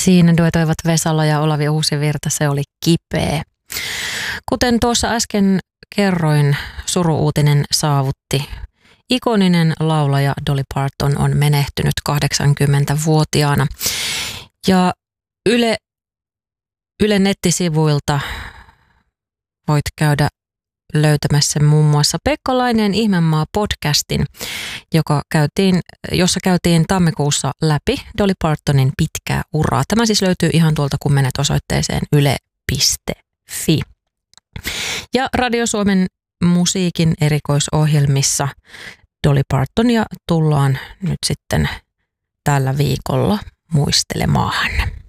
Siinä duetoivat Vesala ja Olavi Uusivirta, se oli kipeä. Kuten tuossa äsken kerroin, suru-uutinen saavutti. Ikoninen laulaja Dolly Parton on menehtynyt 80-vuotiaana. Ja Yle nettisivuilta voit käydä löytämässä muun muassa Pekka Laineen Ihmemaa podcastin, jossa käytiin tammikuussa läpi Dolly Partonin pitkää uraa. Tämä siis löytyy ihan tuolta, kun menet osoitteeseen yle.fi. Ja Radio Suomen musiikin erikoisohjelmissa Dolly Partonia tullaan nyt sitten tällä viikolla muistelemaan.